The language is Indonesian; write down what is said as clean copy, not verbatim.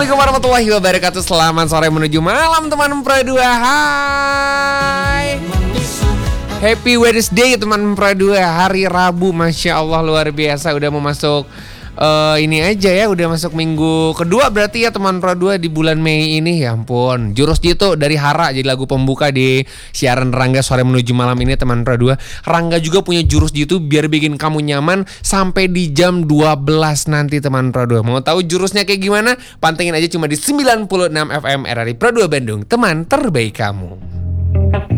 Assalamualaikum warahmatullahi wabarakatuh. Selamat sore menuju malam teman Pro 2. Hai. Happy Wednesday teman Pro 2. Hari Rabu, Masya Allah luar biasa. Udah mau masuk ini aja ya, udah masuk minggu kedua berarti ya teman Pro 2 di bulan Mei ini. Ya ampun, Jurus Jitu dari Hara jadi lagu pembuka di siaran Rangga sore menuju malam ini teman Pro 2. Rangga juga punya Jurus Jitu biar bikin kamu nyaman sampai di jam 12 nanti teman Pro 2. Mau tahu jurusnya kayak gimana? Pantengin aja cuma di 96 FM RRI Pro 2 Bandung, teman terbaik kamu.